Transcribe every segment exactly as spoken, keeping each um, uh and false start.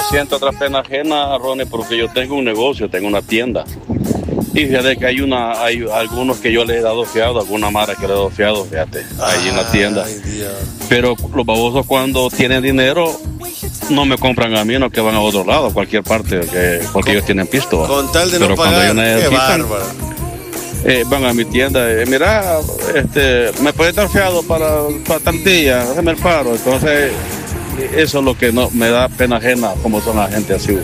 siento otra pena ajena, Ronnie, porque yo tengo un negocio, tengo una tienda. Y fíjate que hay una, hay algunos que yo le he dado fiado, alguna mara que le he dado fiado, fíjate, ahí en la tienda. Ay, Dios. Pero los babosos cuando tienen dinero no me compran a mí, no que van a otro lado, a cualquier parte, que, porque con, ellos tienen pisto. Con tal de Pero no cuando pagar, ellos necesitan, qué bárbaro. Eh, van a mi tienda, eh, mira, este, me puede dar fiado para, para tantilla, déjame el paro. Entonces, eso es lo que no me da pena ajena, como son la gente así.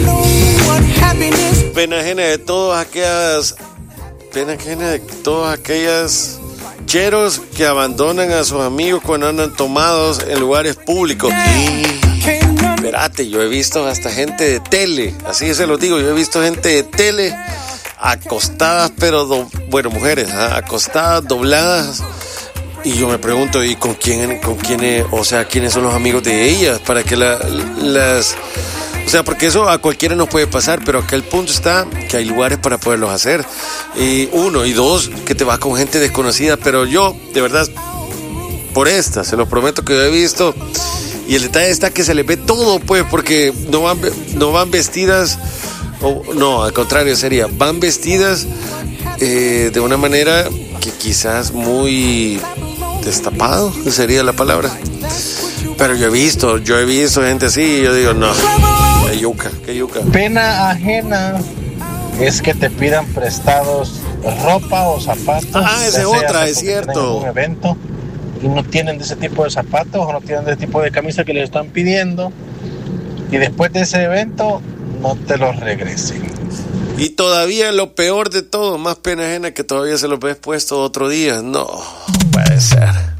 Pena ajena de todas aquellas, pena ajena de todas aquellas cheros que abandonan a sus amigos cuando andan tomados en lugares públicos. Y, espérate, yo he visto hasta gente de tele, así se lo digo, yo he visto gente de tele acostadas, pero, do, bueno, mujeres, ¿eh? acostadas, dobladas, y yo me pregunto, ¿y con quién, con quién, o sea, quiénes son los amigos de ellas? Para que la, las, o sea, porque eso a cualquiera nos puede pasar, pero acá el punto está que hay lugares para poderlos hacer, y uno, y dos, que te vas con gente desconocida, pero yo, de verdad, por esta, se lo prometo que yo he visto, y el detalle está que se les ve todo, pues, porque no van, no van vestidas. Oh, no, al contrario, sería, van vestidas eh, de una manera que quizás muy destapado, sería la palabra. Pero yo he visto, yo he visto gente así y yo digo, no, qué yuca, qué yuca. Pena ajena es que te pidan prestados ropa o zapatos. Ah, esa es otra, es cierto. Un evento y no tienen de ese tipo de zapatos o no tienen de ese tipo de camisa que les están pidiendo. Y después de ese evento no te los regresen. Y todavía lo peor de todo, más pena ajena, que todavía se los ves puesto otro día. No, puede ser.